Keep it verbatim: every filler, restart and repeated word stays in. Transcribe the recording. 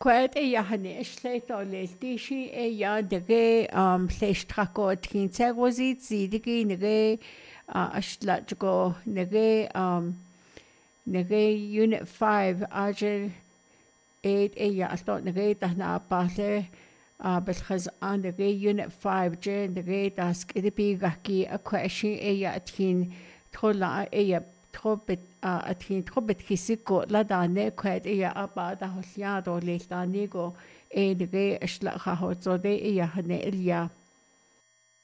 Quaid e yahane esleit o leiltishi e ya dege um leistrako tkin tegozit zidigi nege ashlachgo nege um nege unit five ajel eight e ya astot nege tahna pahle بالخز an nege unit five je nege das kedipi gaki akwashi e ya tkin trola e ya trop أتين تخبط كيسيكو لا داني كويت إيا أبا ده هاليادو ليل دانيغو إيه نغي أشلقها هوتزو دي إيا هني إليا